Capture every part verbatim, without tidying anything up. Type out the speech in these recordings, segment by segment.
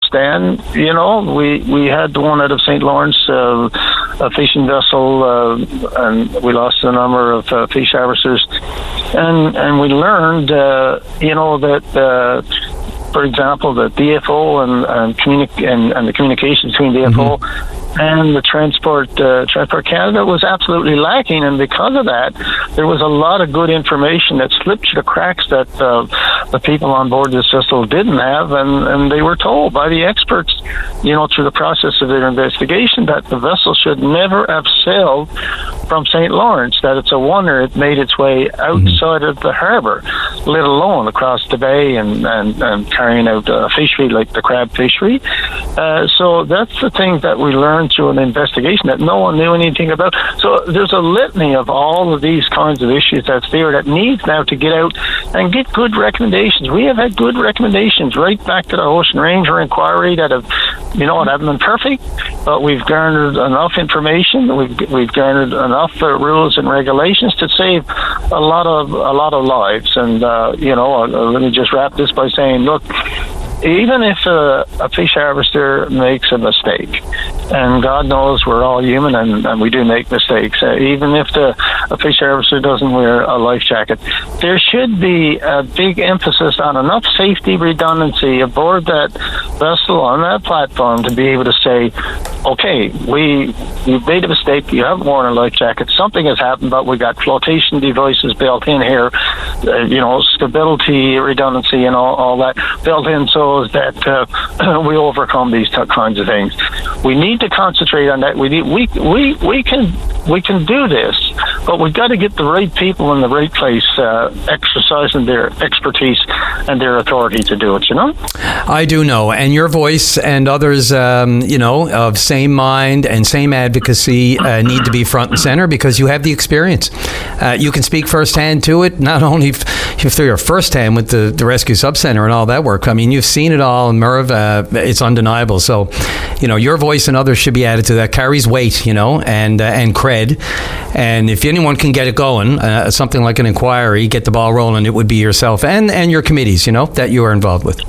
then, you know, we, we had the one out of Saint Lawrence, uh, a fishing vessel, uh, and we lost a number of uh, fish harvesters. And, and we learned, uh, you know, that... Uh, for example, the D F O and and, communi- and, and the communication between D F O mm-hmm. and the Transport uh, Transport Canada was absolutely lacking, and because of that, there was a lot of good information that slipped through the cracks that uh, the people on board this vessel didn't have, and, and they were told by the experts, you know, through the process of their investigation, that the vessel should never have sailed from Saint Lawrence, that it's a wonder it made its way outside mm-hmm. of the harbour, let alone across the bay and, and, and carrying out a fishery like the crab fishery. Uh, so that's the thing that we learned through an investigation that no one knew anything about. So there's a litany of all of these kinds of issues that's there that needs now to get out and get good recommendations. We have had good recommendations right back to the Ocean Ranger inquiry that have, you know, haven't been perfect, but we've garnered enough information, we've we've garnered enough uh, rules and regulations to save a lot of a lot of lives. And uh, you know, uh, let me just wrap this by saying, look, even if a, a fish harvester makes a mistake, and God knows we're all human and, and we do make mistakes, uh, even if the a fish harvester doesn't wear a life jacket, there should be a big emphasis on enough safety redundancy aboard that vessel on that platform to be able to say, okay, we you made a mistake, you haven't worn a life jacket, something has happened, but we got flotation devices built in here, uh, you know, stability, redundancy, and all, all that built in so that uh, we overcome these t- kinds of things. We need to concentrate on that. We need, we we we can we can do this, but we've got to get the right people in the right place, uh, exercising their expertise and their authority to do it. You know, I do know, and your voice and others, um, you know, of same mind and same advocacy uh, need to be front and center because you have the experience. Uh, you can speak firsthand to it, not only if, if you're firsthand with the, the Rescue Subcenter and all that work. I mean, you've seen it all, and Merv, uh, it's undeniable. So, you know, your voice and others should be added to that. Carries weight, you know, and uh, and cred. And if anyone can get it going, uh, something like an inquiry, get the ball rolling, it would be yourself and, and your committees, you know, that you are involved with.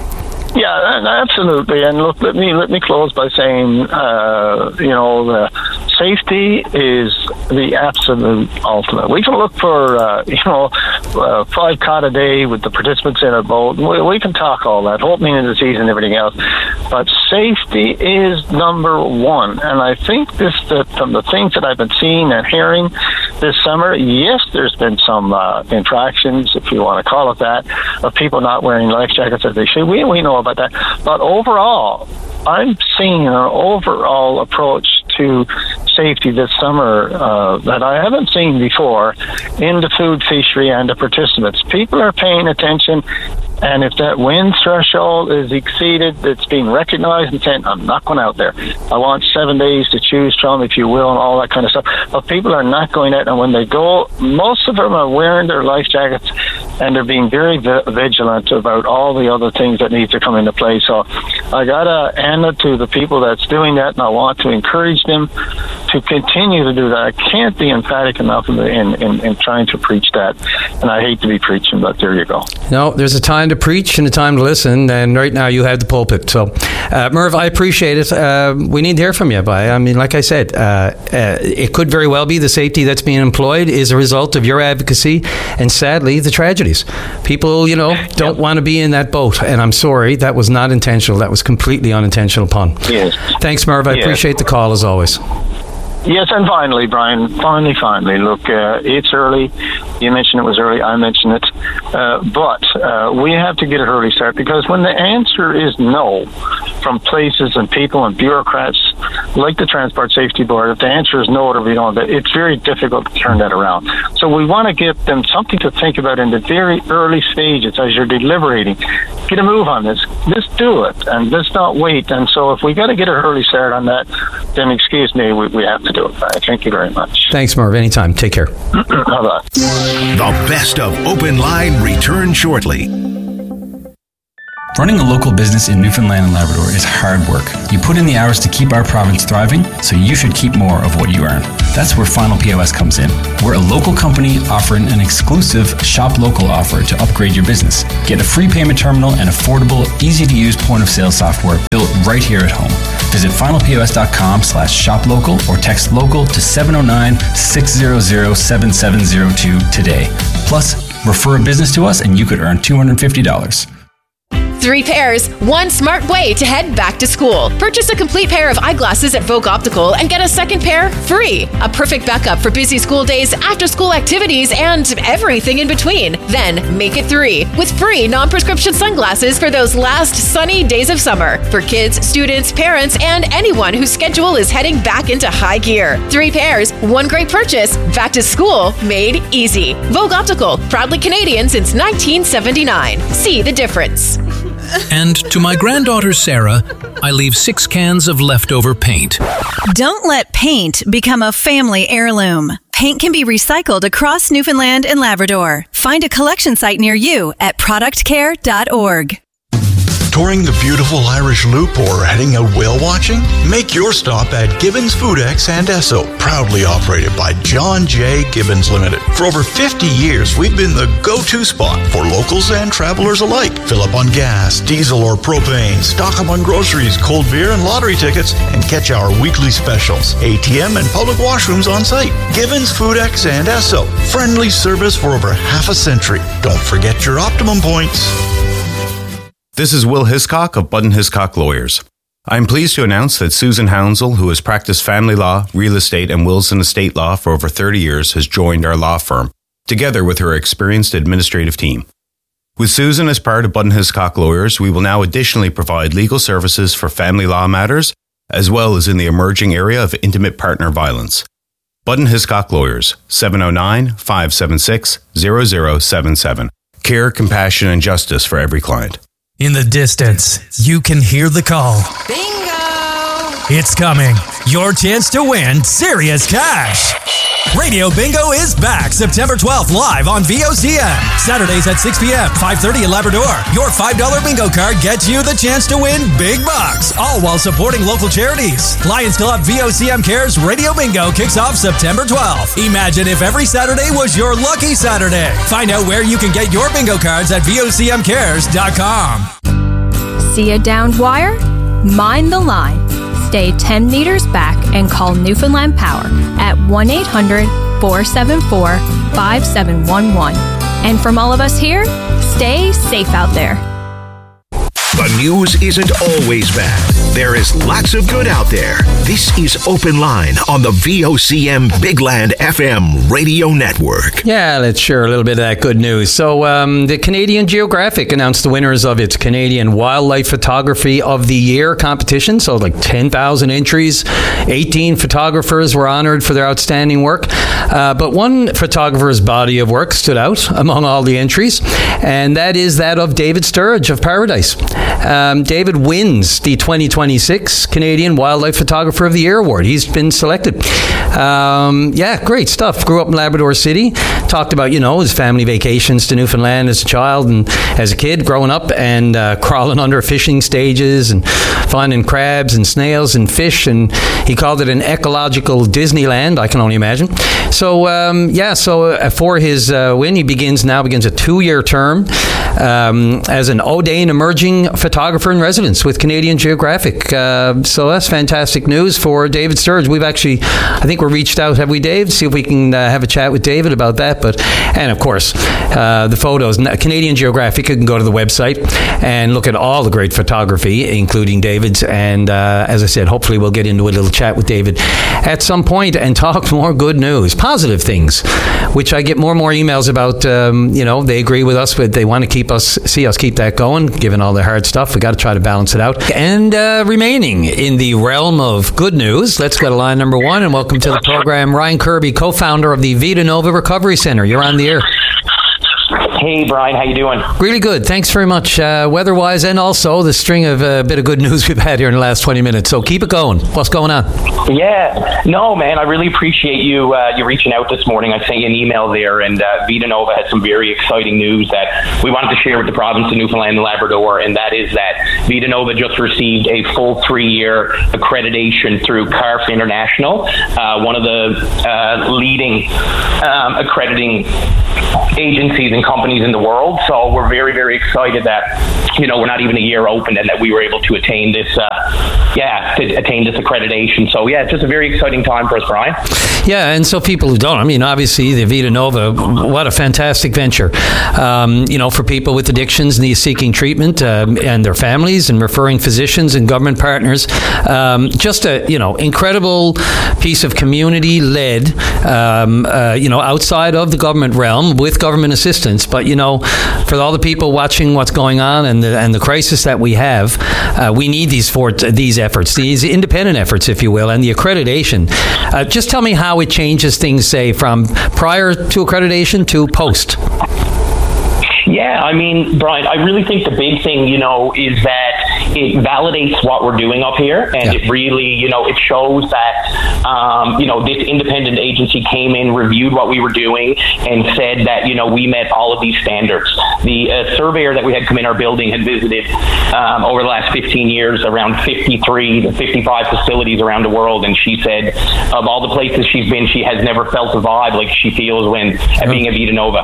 Yeah, absolutely. And look, let me let me close by saying, uh, you know, the safety is the absolute ultimate. We can look for, uh, you know, uh, five cod a day with the participants in a boat. We, we can talk all that, opening of the season and everything else. But safety is number one. And I think this, that from the things that I've been seeing and hearing this summer, yes, there's been some uh, infractions, if you want to call it that, of people not wearing life jackets as they should. We, we know about that. But overall, I'm seeing an overall approach to safety this summer uh, that I haven't seen before in the food fishery and the participants. People are paying attention, and if that wind threshold is exceeded, it's being recognized and saying, I'm not going out there. I want seven days to choose from, if you will, and all that kind of stuff. But people are not going out, and when they go, most of them are wearing their life jackets, and they're being very vi- vigilant about all the other things that need to come into play. So I got to hand it to the people that's doing that, and I want to encourage them to continue to do that. I can't be emphatic enough in, in, in, in trying to preach that, and I hate to be preaching, but there you go. No, there's a time to preach and a time to listen, and right now you have the pulpit. So, uh, Merv, I appreciate it. Uh, we need to hear from you. By I mean, like I said, uh, uh, it could very well be the safety that's being employed is a result of your advocacy, and sadly, the tragedies. People, you know, don't yep. want to be in that boat, and I'm sorry, that was not intentional. That was completely unintentional pun. Yes. Thanks, Merv. I yes. appreciate the call as always. Yes, and finally, Brian, finally, finally, look, uh, it's early. You mentioned it was early. I mentioned it. Uh, but uh, we have to get an early start, because when the answer is no from places and people and bureaucrats like the Transport Safety Board, if the answer is no to be on that, it's very difficult to turn that around. So we want to give them something to think about in the very early stages as you're deliberating. Get a move on this. Just do it, and let's not wait. And so if we got to get an early start on that, then excuse me, we, we have to do it. Thank you very much. Thanks, Merv. Anytime. Take care. Bye-bye. The best of Open Line returns shortly. Running a local business in Newfoundland and Labrador is hard work. You put in the hours to keep our province thriving, so you should keep more of what you earn. That's where Final P O S comes in. We're a local company offering an exclusive Shop Local offer to upgrade your business. Get a free payment terminal and affordable, easy-to-use point-of-sale software built right here at home. Visit final p o s dot com slash shop local or text local to seven oh nine, six hundred, seven seven zero two today. Plus, refer a business to us and you could earn two hundred fifty dollars. Three pairs, one smart way to head back to school. Purchase a complete pair of eyeglasses at Vogue Optical and get a second pair free. A perfect backup for busy school days, after-school activities, and everything in between. Then make it three with free non-prescription sunglasses for those last sunny days of summer for kids, students, parents, and anyone whose schedule is heading back into high gear. Three pairs, one great purchase. Back to school made easy. Vogue Optical, proudly Canadian since nineteen seventy-nine. See the difference. And to my granddaughter Sarah, I leave six cans of leftover paint. Don't let paint become a family heirloom. Paint can be recycled across Newfoundland and Labrador. Find a collection site near you at product care dot org. Touring the beautiful Irish Loop or heading out whale watching? Make your stop at Gibbons Foodex and Esso, proudly operated by John J. Gibbons Limited. For over fifty years, we've been the go-to spot for locals and travelers alike. Fill up on gas, diesel, or propane, stock up on groceries, cold beer, and lottery tickets, and catch our weekly specials. A T M and public washrooms on site. Gibbons Foodex and Esso. Friendly service for over half a century. Don't forget your Optimum points. This is Will Hiscock of Budden Hiscock Lawyers. I am pleased to announce that Susan Hounsell, who has practiced family law, real estate, and wills and estate law for over thirty years, has joined our law firm, together with her experienced administrative team. With Susan as part of Budden Hiscock Lawyers, we will now additionally provide legal services for family law matters, as well as in the emerging area of intimate partner violence. Budden Hiscock Lawyers, seven oh nine, five seven six, zero zero seven seven. Care, compassion, and justice for every client. In the distance, you can hear the call. Bingo! It's coming. Your chance to win serious cash. Radio Bingo is back September twelfth live on V O C M. Saturdays at six p.m., five thirty in Labrador. Your five dollar bingo card gets you the chance to win big bucks, all while supporting local charities. Lions Club V O C M Cares Radio Bingo kicks off September twelfth. Imagine if every Saturday was your lucky Saturday. Find out where you can get your bingo cards at V O C M cares dot com. See a downed wire? Mind the line. Stay ten meters back and call Newfoundland Power at one eight hundred, four seven four, five seven one one. And from all of us here, stay safe out there. The news isn't always bad. There is lots of good out there. This is Open Line on the V O C M Big Land F M radio network. Yeah, let's share a little bit of that good news. So um, the Canadian Geographic announced the winners of its Canadian Wildlife Photography of the Year competition. So like ten thousand entries, eighteen photographers were honored for their outstanding work. Uh, but one photographer's body of work stood out among all the entries, and that is that of David Sturridge of Paradise. Um, David wins the twenty twenty-six Canadian Wildlife Photographer of the Year award. He's been selected. Um, yeah, great stuff. Grew up in Labrador City. Talked about, you know, his family vacations to Newfoundland as a child and as a kid growing up and uh, crawling under fishing stages and finding crabs and snails and fish. And he called it an ecological Disneyland, I can only imagine. So, um, yeah, so uh, for his uh, win, he begins now begins a two-year term um, as an O'Dane Emerging Photographer in Residence with Canadian Geographic. Uh, so that's fantastic news for David Sturridge. We've actually, I think we reached out, have we, Dave? See if we can uh, have a chat with David about that. But and of course, uh, the photos. Canadian Geographic, you can go to the website and look at all the great photography, including David's. And uh, as I said, hopefully we'll get into a little chat with David at some point and talk more good news, positive things, which I get more and more emails about. Um, you know, they agree with us, but they want to keep us, see us keep that going, given all the hard stuff. We got to try to balance it out. And uh, remaining in the realm of good news, let's go to line number one and welcome to the program Ryan Kirby, co-founder of the Vita Nova Recovery Center. You're on the air. Hey, Brian, how you doing? Really good. Thanks very much, uh, weather-wise, and also the string of a uh, bit of good news we've had here in the last twenty minutes. So keep it going. What's going on? Yeah. No, man, I really appreciate you uh, you reaching out this morning. I sent you an email there, and uh, Vita Nova had some very exciting news that we wanted to share with the province of Newfoundland and Labrador, and that is that Vita Nova just received a full three-year accreditation through C A R F International, uh, one of the uh, leading um, accrediting agencies and companies in the world. So we're very, very excited that, you know, we're not even a year open and that we were able to attain this, uh, yeah, to attain this accreditation. So yeah, it's just a very exciting time for us, Brian. Yeah, and so people who don't, I mean, obviously the Vita Nova, what a fantastic venture, um, you know, for people with addictions and these seeking treatment um, and their families and referring physicians and government partners. Um, just a, you know, incredible piece of community-led, um, uh, you know, outside of the government realm with government assistance. But, you know, for all the people watching what's going on and the, and the crisis that we have, uh, we need these for, these efforts, these independent efforts, if you will, and the accreditation. Uh, just tell me how it changes things, say, from prior to accreditation to post. Yeah, I mean, Brian, I really think the big thing, you know, is that it validates what we're doing up here, and yeah. it really, you know, it shows that, um, you know, this independent agency came in, reviewed what we were doing, and said that, you know, we met all of these standards. The uh, surveyor that we had come in our building had visited um, over the last fifteen years around fifty-three to fifty-five facilities around the world, and she said of all the places she's been, she has never felt a vibe like she feels when at being at Vita Nova.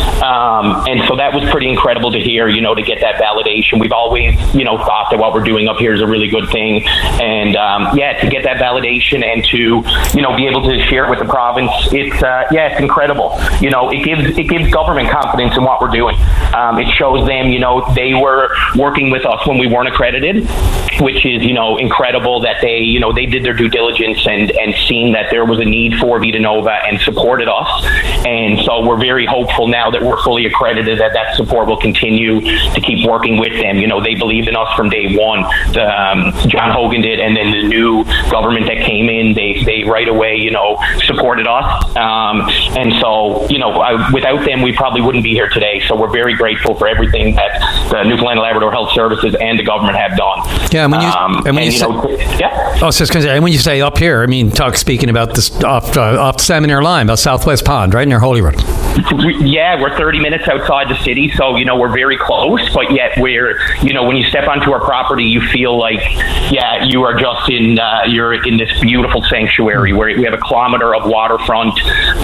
Um, and so that was pretty incredible to hear, you know, to get that validation. We've always, you know, thought that what we're doing up here is a really good thing. And, um, yeah, to get that validation and to, you know, be able to share it with the province, it's, uh, yeah, it's incredible. You know, it gives, it gives government confidence in what we're doing. Um, it shows them, you know, they were working with us when we weren't accredited, which is, you know, incredible that they, you know, they did their due diligence and, and seen that there was a need for Vita Nova and supported us. And so we're very hopeful now that we're fully accredited that that support will continue to keep working with them. You know, they believed in us from day one. The, um, John Hogan did, and then the new government that came in, they, they right away, you know, supported us. Um, and so, you know, I, without them, we probably wouldn't be here today. So we're very grateful for everything that the Newfoundland and Labrador Health Services and the government have done. Yeah, and when you, um, and when and, you, you say, know, yeah. I was just going to say, and when you say up here, I mean, talk speaking about this off, uh, off Salmon Line, about Southwest Pond, right near Holyrood. Yeah, we're thirty minutes outside the city, so, you know, we're very close, but yet we're, you know, when you step onto our property, you feel like, yeah, you are just in, uh, you're in this beautiful sanctuary where we have a kilometer of waterfront.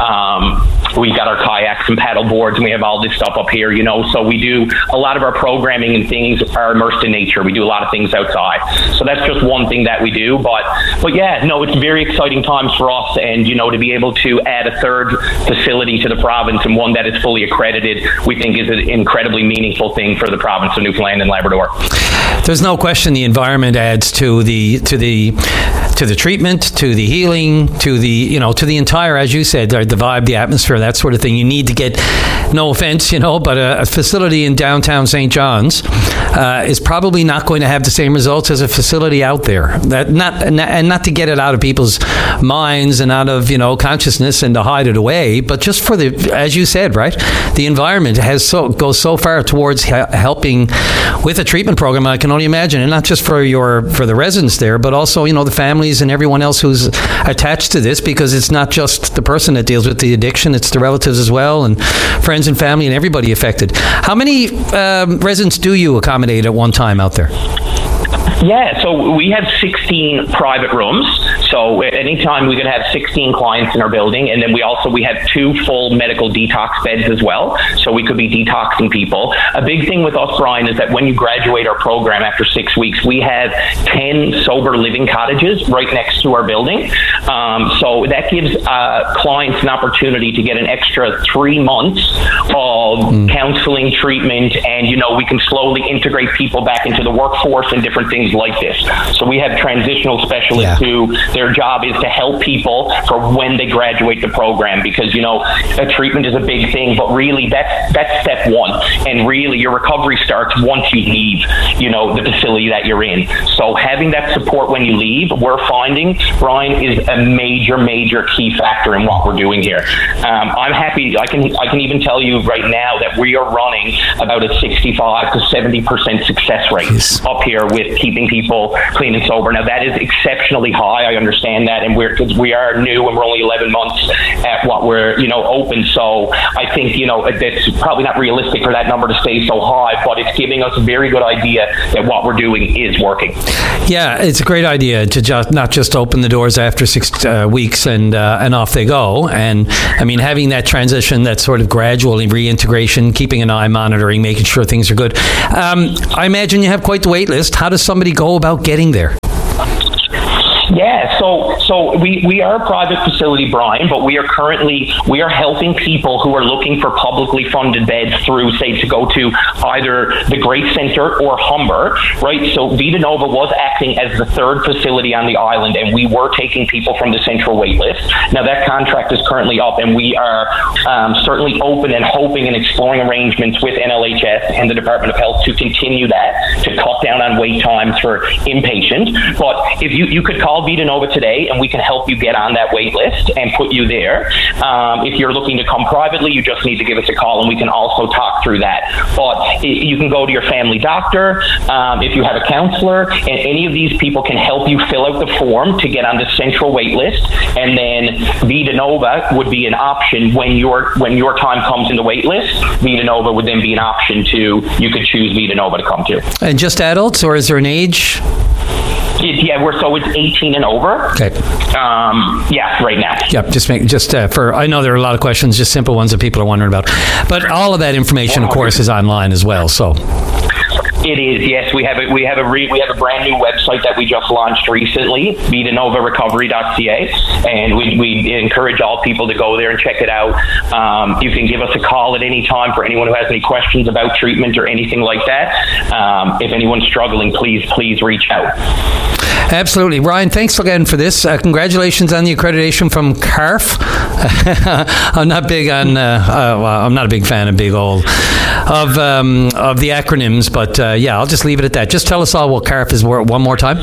Um, we got our kayaks and paddle boards, and we have all this stuff up here, you know, so we do a lot of our programming and things are immersed in nature. We do a lot of things outside. So that's just one thing that we do, but, but yeah, no, it's very exciting times for us, and, you know, to be able to add a third facility to the province and one that is fully accredited, we think is an incredibly meaningful thing for the province of Newfoundland and Labrador. There's no question the environment adds to the to the to the treatment, to the healing, to the, you know, to the entire, as you said, the vibe, the atmosphere, that sort of thing. You need to get, no offense, you know, but a, a facility in downtown Saint John's uh, is probably not going to have the same results as a facility out there. That not and not to get it out of people's minds and out of, you know, consciousness and to hide it away, but just for the, as you said, right, the environment has so goes so far towards he- helping with a treatment program. I can only imagine, and not just for your for the residents there, but also, you know, the families and everyone else who's attached to this, because it's not just the person that deals with the addiction, it's the relatives as well, and friends and family and everybody affected. How many um, residents do you accommodate at one time out there? Yeah, so we have sixteen private rooms. So at any time we could have sixteen clients in our building, and then we also we have two full medical detox beds as well. So we could be detoxing people. A big thing with us, Brian, is that when you graduate our program after six weeks, we have ten sober living cottages right next to our building. Um, so that gives uh, clients an opportunity to get an extra three months of mm. counseling, treatment, and, you know, we can slowly integrate people back into the workforce and different things like this. So we have transitional specialists yeah. who their job is to help people for when they graduate the program, because, you know, a treatment is a big thing, but really that's, that's step one. And really your recovery starts once you leave, you know, the facility that you're in. So having that support when you leave, we're finding, Brian, is a major, major key factor in what we're doing here. Um, I'm happy, I can I can even tell you right now that we are running about a sixty-five to seventy percent success rate yes. up here with keeping people clean and sober. Now that is exceptionally high, I understand that, and we're, cause we are new and we're only eleven months at what we're, you know, open. So I think, you know, it's probably not realistic for that number to stay so high, but it's giving us a very good idea that what we're doing is working. Yeah, it's a great idea to just not just open the doors after six uh, weeks and uh, and off they go. And I mean, having that transition, that sort of gradual reintegration, keeping an eye monitoring, making sure things are good. Um, I imagine you have quite the wait list. How does somebody go about getting there? Yeah, so so we, we are a private facility, Brian, but we are currently, we are helping people who are looking for publicly funded beds through, say, to go to either the Great Centre or Humber, right? So Vita Nova was acting as the third facility on the island, and we were taking people from the central wait list. Now that contract is currently up, and we are um, certainly open and hoping and exploring arrangements with N L H S and the Department of Health to continue that, to cut down on wait times for inpatient. But if you, you could call Vita Nova today and we can help you get on that wait list and put you there. Um, if you're looking to come privately, you just need to give us a call and we can also talk through that. But you can go to your family doctor, um, if you have a counselor, and any of these people can help you fill out the form to get on the central wait list, and then Vita Nova would be an option when your when your time comes in the wait list. Vita Nova would then be an option to, you could choose Vita Nova to come to. And just adults, or is there an age? It, yeah, we're so it's eighteen and over. Okay. Um, yeah, right now. Yep. Just make just uh, for. I know there are a lot of questions, just simple ones that people are wondering about, but all of that information, of course, is online as well. So. It is, yes. We have a we have a re, we have a brand new website that we just launched recently, vita nova recovery dot c a, and we we encourage all people to go there and check it out. Um, you can give us a call at any time for anyone who has any questions about treatment or anything like that. Um, if anyone's struggling, please please reach out. Absolutely. Ryan, thanks again for this. Uh, congratulations on the accreditation from C A R F. I'm not big on, uh, uh, well, I'm not a big fan of big old, of um, of the acronyms, but uh, yeah, I'll just leave it at that. Just tell us all what C A R F is one more time.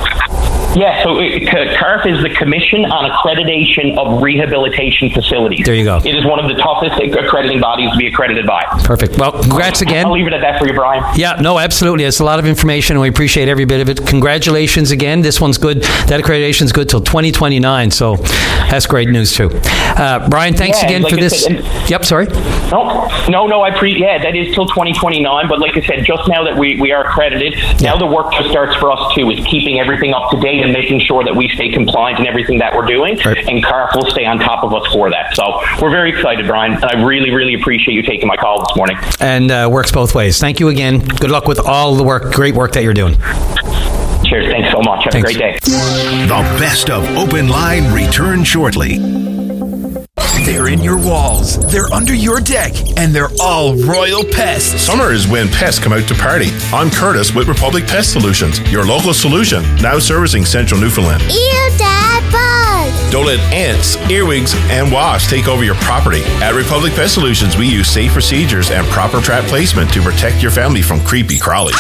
Yeah, so it, C A R F is the Commission on Accreditation of Rehabilitation Facilities. There you go. It is one of the toughest accrediting bodies to be accredited by. Perfect. Well, congrats again. I'll leave it at that for you, Brian. Yeah, no, absolutely. It's a lot of information, and we appreciate every bit of it. Congratulations again. This one's good. That accreditation's good till twenty twenty-nine, so that's great news, too. Uh, Brian, thanks yeah, again like for I this. Said, yep, sorry. No, no, no. I pre. Yeah, that is till twenty twenty-nine. But like I said, just now that we, we are accredited, yeah. now the work just starts for us too, is keeping everything up to date and making sure that we stay compliant in everything that we're doing, right. and C A R F will stay on top of us for that. So we're very excited, Brian, and I really, really appreciate you taking my call this morning. And uh, works both ways. Thank you again. Good luck with all the work, great work that you're doing. Cheers. Thanks so much. Have Thanks. a great day. The best of Open Line return shortly. They're in your walls, they're under your deck, and they're all royal pests. Summer is when pests come out to party. I'm Curtis with Republic Pest Solutions, your local solution, now servicing central Newfoundland. Ew, Dad, bug! Don't let ants, earwigs, and wasps take over your property. At Republic Pest Solutions, we use safe procedures and proper trap placement to protect your family from creepy crawlies.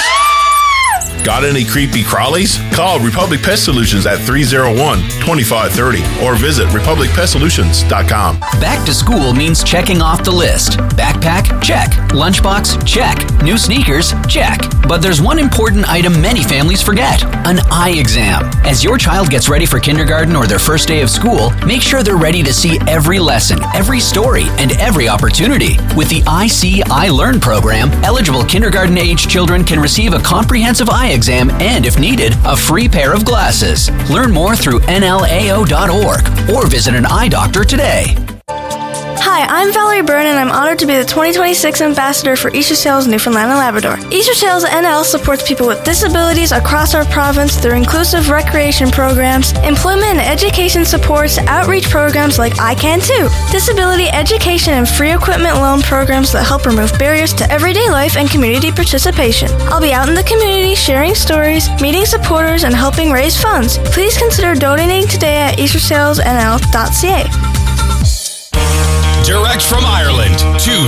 Got any creepy crawlies? Call Republic Pest Solutions at three oh one, two five three oh or visit republic pest solutions dot com. Back to school means checking off the list. Backpack? Check. Lunchbox? Check. New sneakers? Check. But there's one important item many families forget: an eye exam. As your child gets ready for kindergarten or their first day of school, make sure they're ready to see every lesson, every story, and every opportunity. With the I See, I Learn program, eligible kindergarten-age children can receive a comprehensive eye exam and, if needed, a free pair of glasses. Learn more through N L A O dot org or visit an eye doctor today. Hi. Hi, I'm Valerie Byrne, and I'm honored to be the twenty twenty-six Ambassador for Easter Sails Newfoundland and Labrador. Easter Sails N L supports people with disabilities across our province through inclusive recreation programs, employment and education supports, outreach programs like I Can Too, disability education and free equipment loan programs that help remove barriers to everyday life and community participation. I'll be out in the community sharing stories, meeting supporters, and helping raise funds. Please consider donating today at easter sails n l dot c a. Direct from Ireland to